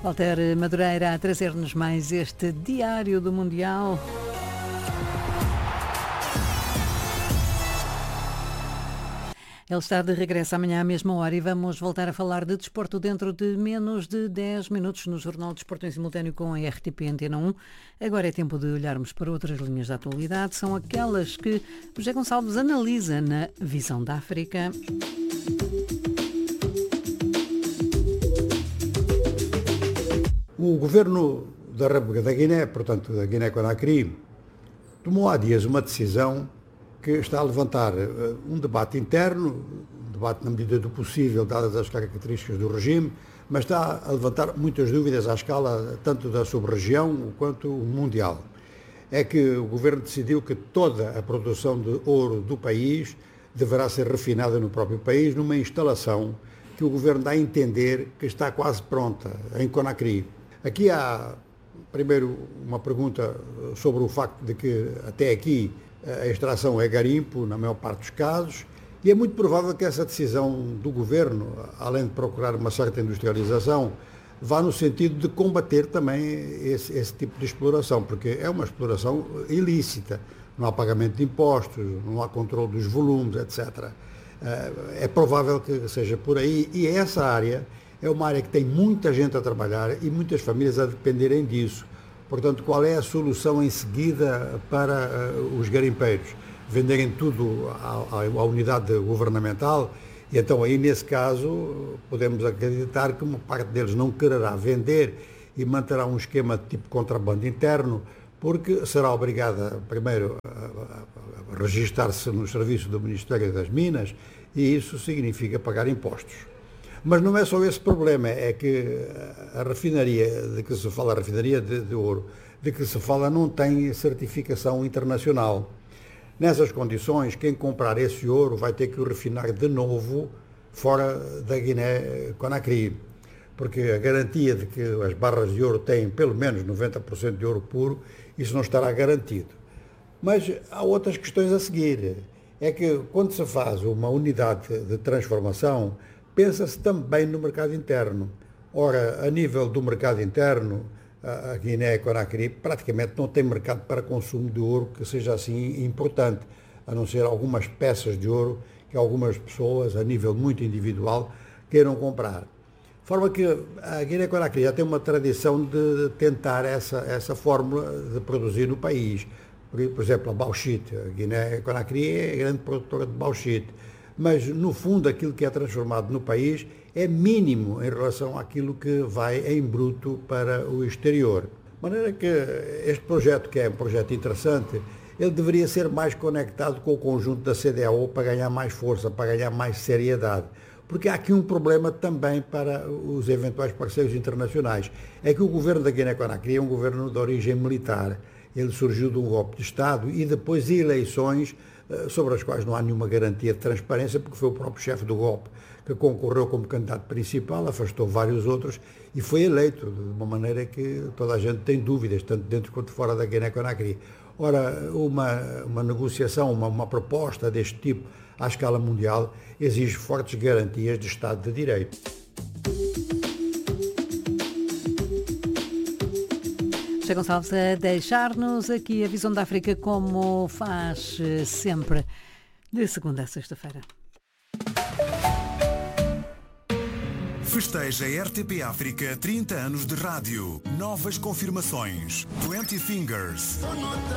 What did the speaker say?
Walter Madureira a trazer-nos mais este Diário do Mundial. Ele está de regresso amanhã à mesma hora e vamos voltar a falar de desporto dentro de menos de 10 minutos no Jornal de Desporto em simultâneo com a RTP Antena 1. Agora é tempo de olharmos para outras linhas da atualidade. São aquelas que José Gonçalves analisa na Visão da África. O governo da República da Guiné, portanto da Guiné-Conakry, tomou há dias uma decisão que está a levantar um debate interno, um debate na medida do possível, dadas as características do regime, mas está a levantar muitas dúvidas à escala tanto da sub-região quanto mundial. É que o governo decidiu que toda a produção de ouro do país deverá ser refinada no próprio país, numa instalação que o governo dá a entender que está quase pronta, em Conakry. Aqui há, primeiro, uma pergunta sobre o facto de que, até aqui, a extração é garimpo, na maior parte dos casos, e é muito provável que essa decisão do governo, além de procurar uma certa industrialização, vá no sentido de combater também esse tipo de exploração, porque é uma exploração ilícita, não há pagamento de impostos, não há controle dos volumes, etc. É provável que seja por aí, e essa área é uma área que tem muita gente a trabalhar e muitas famílias a dependerem disso. Portanto, qual é a solução em seguida para os garimpeiros? Venderem tudo à unidade governamental? E então aí, nesse caso, podemos acreditar que uma parte deles não quererá vender e manterá um esquema de tipo contrabando interno, porque será obrigada, primeiro, a registar-se no serviço do Ministério das Minas, e isso significa pagar impostos. Mas não é só esse problema, é que a refinaria de que se fala, a refinaria de ouro, de que se fala, não tem certificação internacional. Nessas condições, quem comprar esse ouro vai ter que o refinar de novo fora da Guiné-Conakry, porque a garantia de que as barras de ouro têm pelo menos 90% de ouro puro, isso não estará garantido. Mas há outras questões a seguir. É que quando se faz uma unidade de transformação, pensa-se também no mercado interno. Ora, a nível do mercado interno, a Guiné-Conakry praticamente não tem mercado para consumo de ouro que seja assim importante, a não ser algumas peças de ouro que algumas pessoas, a nível muito individual, queiram comprar. De forma que a Guiné-Conakry já tem uma tradição de tentar essa fórmula de produzir no país. Por exemplo, a bauxite. A Guiné-Conakry é grande produtora de bauxite. Mas, no fundo, aquilo que é transformado no país é mínimo em relação àquilo que vai em bruto para o exterior. De maneira que este projeto, que é um projeto interessante, ele deveria ser mais conectado com o conjunto da CEDEAO para ganhar mais força, para ganhar mais seriedade. Porque há aqui um problema também para os eventuais parceiros internacionais. É que o governo da Guiné-Conakry é um governo de origem militar. Ele surgiu de um golpe de Estado e depois de eleições sobre as quais não há nenhuma garantia de transparência, porque foi o próprio chefe do golpe que concorreu como candidato principal, afastou vários outros e foi eleito de uma maneira que toda a gente tem dúvidas, tanto dentro quanto fora da Guiné-Conakry. Ora, uma negociação, uma proposta deste tipo à escala mundial exige fortes garantias de Estado de Direito. José Gonçalves a deixar-nos aqui a Visão da África como faz sempre, de segunda a sexta-feira. Festeja a RTP África 30 anos de rádio. Novas confirmações. 20 Fingers.